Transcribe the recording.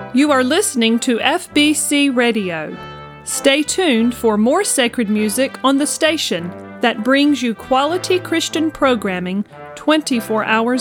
You are listening to FBC Radio. Stay tuned for more sacred music on the station that brings you quality Christian programming 24 hours